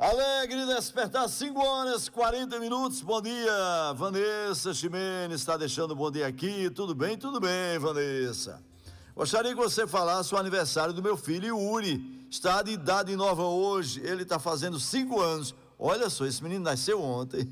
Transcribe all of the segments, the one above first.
Alegre despertar, 5 horas 40 minutos. Bom dia, Vanessa Ximenes está deixando um bom dia aqui. Tudo bem, Vanessa. Gostaria que você falasse o aniversário do meu filho Yuri. Está de idade nova hoje. Ele está fazendo 5 anos. Olha só, esse menino nasceu ontem.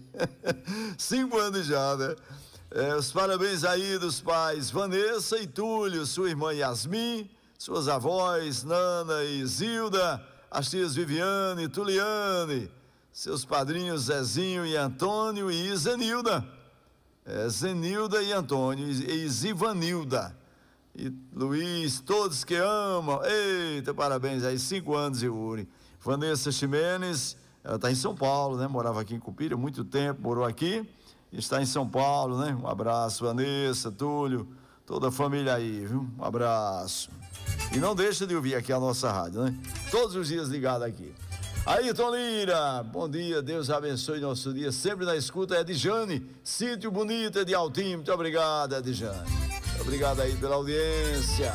5 anos já, né? Os parabéns aí dos pais Vanessa e Túlio, sua irmã Yasmin, suas avós Nana e Zilda, as tias Viviane e Tuliane, seus padrinhos Zezinho e Antônio e Zenilda, Zenilda e Antônio e Zivanilda e Luiz, todos que amam. Eita, parabéns aí, 5 anos, Yuri. Vanessa Ximenes, ela está em São Paulo, né? Morava aqui em Cupira há muito tempo, morou aqui, está em São Paulo, né? Um abraço, Vanessa, Túlio, toda a família aí, viu? Um abraço. E não deixa de ouvir aqui a nossa rádio, né? Todos os dias ligado aqui. Ayrton Lira, bom dia, Deus abençoe nosso dia, sempre na escuta. Edjane, sítio bonito de Altim, muito obrigado, Edjane. Obrigado aí pela audiência.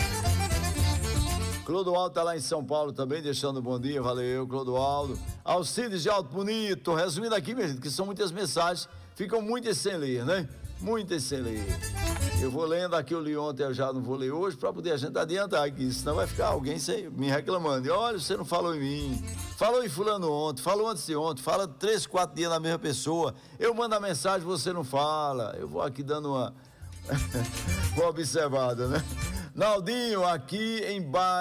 Clodoaldo está lá em São Paulo também, deixando um bom dia, valeu, Clodoaldo. Alcides de Alto Bonito, resumindo aqui, minha gente, que são muitas mensagens, ficam muitas sem ler, né? Muitas sem ler. Eu vou lendo aqui, eu li ontem, eu já não vou ler hoje, para poder a gente adiantar aqui, senão vai ficar alguém me reclamando. E olha, você não falou em mim, falou em fulano ontem, falou antes de ontem, fala 3, 4 dias na mesma pessoa, eu mando a mensagem, você não fala. Eu vou aqui dando uma observada, né? Naldinho, aqui em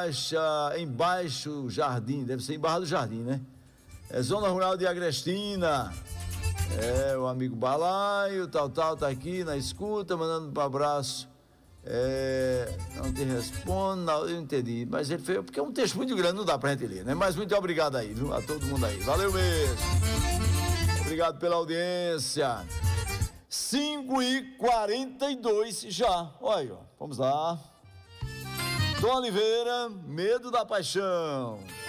Baixo Jardim, deve ser em Barra do Jardim, né? Zona Rural de Agrestina. O amigo Balaio, tá aqui na escuta, mandando um abraço. Não te respondo, não, eu entendi, mas ele fez, porque é um texto muito grande, não dá pra gente ler, né? Mas muito obrigado aí, viu? A todo mundo aí, valeu mesmo. Obrigado pela audiência. 5h42 já, olha, vamos lá. Tom Oliveira, Medo da Paixão.